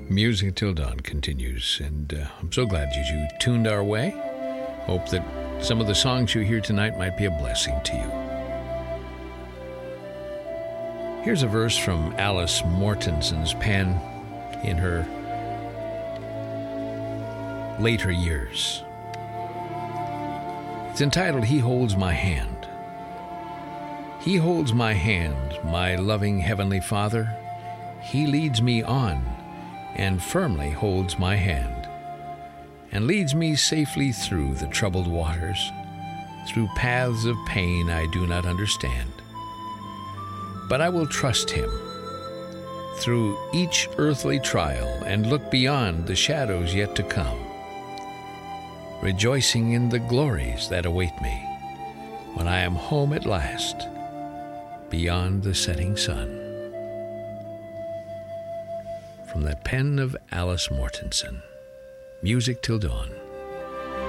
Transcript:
Music Till Dawn continues, and I'm so glad you tuned our way. Hope that some of the songs you hear tonight might be a blessing to you. Here's a verse from Alice Mortenson's pen in her later years. It's entitled, He Holds My Hand. He holds my hand, my loving Heavenly Father. He leads me on and firmly holds my hand, and leads me safely through the troubled waters, through paths of pain I do not understand. But I will trust Him through each earthly trial and look beyond the shadows yet to come, rejoicing in the glories that await me when I am home at last, beyond the setting sun. From the pen of Alice Mortenson, Music Till Dawn.